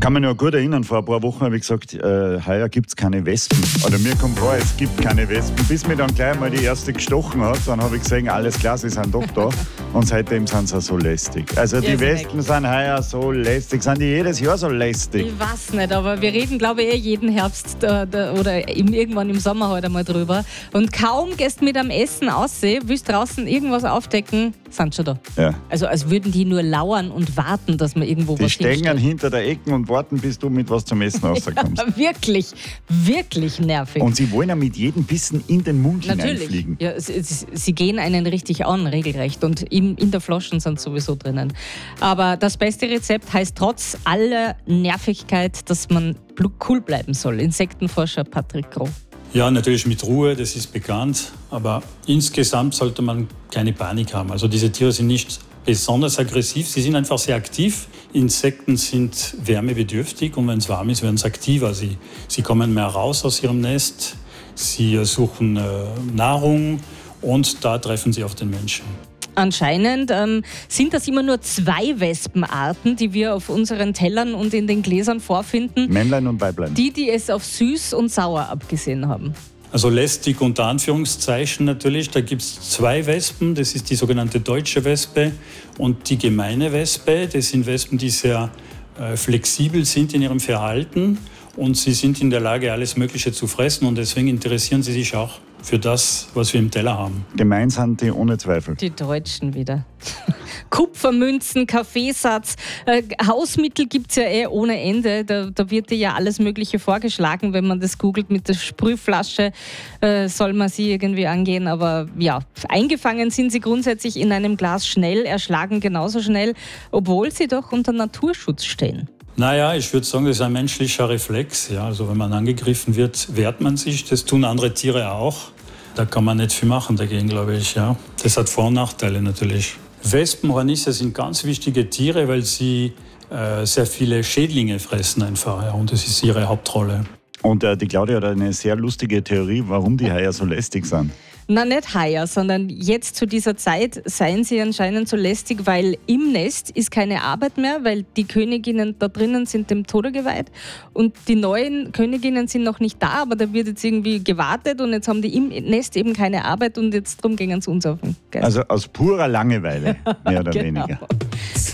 Kann mich noch gut erinnern, vor ein paar Wochen habe ich gesagt, heuer gibt es keine Wespen. Oder mir kommt vor, es gibt keine Wespen. Bis mir dann gleich mal die erste gestochen hat, dann habe ich gesehen, alles klar, sie sind doch da. Und seitdem sind sie so lästig. Also die Wespen sind heuer so lästig. Sind die jedes Jahr so lästig? Ich weiß nicht, aber wir reden, glaube ich, jeden Herbst oder irgendwann im Sommer halt einmal drüber. Und kaum gehst mit am Essen aussehen, willst draußen irgendwas aufdecken, sind schon da. Ja. Also als würden die nur lauern und warten, dass man irgendwo Die was stehen hinstellt. hinter der Ecke und warten, bis du mit was zum Essen rauskommst. Ja, wirklich, wirklich nervig. Und sie wollen ja mit jedem Bissen in den Mund Natürlich. hineinfliegen. Ja, sie gehen einen richtig an, regelrecht. Und in der Flaschen sind sowieso drinnen. Aber das beste Rezept heißt trotz aller Nervigkeit, dass man cool bleiben soll. Insektenforscher Patrick Groh. Ja, natürlich mit Ruhe, das ist bekannt. Aber insgesamt sollte man keine Panik haben. Also diese Tiere sind nicht besonders aggressiv, sie sind einfach sehr aktiv. Insekten sind wärmebedürftig und wenn es warm ist, werden sie aktiver. Sie kommen mehr raus aus ihrem Nest, sie suchen Nahrung und da treffen sie auf den Menschen. Anscheinend sind das immer nur 2 Wespenarten, die wir auf unseren Tellern und in den Gläsern vorfinden. Männlein und Weiblein. Die es auf süß und sauer abgesehen haben. Also lästig unter Anführungszeichen natürlich, da gibt es 2 Wespen, das ist die sogenannte deutsche Wespe und die gemeine Wespe. Das sind Wespen, die sehr flexibel sind in ihrem Verhalten und sie sind in der Lage, alles Mögliche zu fressen und deswegen interessieren sie sich auch für das, was wir im Teller haben. Gemein sind die ohne Zweifel. Die Deutschen wieder. Kupfermünzen, Kaffeesatz, Hausmittel gibt es ja ohne Ende. Da wird dir ja alles Mögliche vorgeschlagen, wenn man das googelt mit der Sprühflasche, soll man sie irgendwie angehen. Aber ja, eingefangen sind sie grundsätzlich in einem Glas schnell, erschlagen genauso schnell, obwohl sie doch unter Naturschutz stehen. Naja, ich würde sagen, das ist ein menschlicher Reflex. Ja, also wenn man angegriffen wird, wehrt man sich. Das tun andere Tiere auch. Da kann man nicht viel machen dagegen, glaube ich. Ja. Das hat Vor- und Nachteile natürlich. Wespenhornisse sind ganz wichtige Tiere, weil sie sehr viele Schädlinge fressen einfach. Ja, und das ist ihre Hauptrolle. Und die Claudia hat eine sehr lustige Theorie, warum die heuer so lästig sind. Na, nicht heuer, sondern jetzt zu dieser Zeit seien sie anscheinend so lästig, weil im Nest ist keine Arbeit mehr, weil die Königinnen da drinnen sind dem Tode geweiht und die neuen Königinnen sind noch nicht da, aber da wird jetzt irgendwie gewartet und jetzt haben die im Nest eben keine Arbeit und jetzt drum gehen sie uns auf den Geist. Also aus purer Langeweile, mehr oder Genau. weniger.